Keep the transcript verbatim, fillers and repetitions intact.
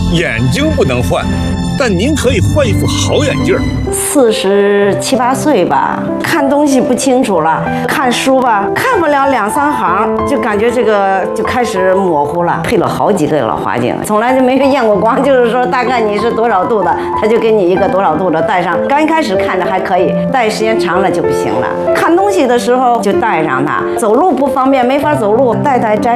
眼睛不能换，但您可以换一副好眼镜。 四十七八岁吧，看东西不清楚了，看书吧，看不了两三行，就感觉这个就开始模糊了。配了好几个老花镜，从来就没有验过光，就是说大概你是多少度的，他就给你一个多少度的戴上。刚一开始看着还可以，戴时间长了就不行了。看东西的时候就戴上它，走路不方便，没法走路，戴戴摘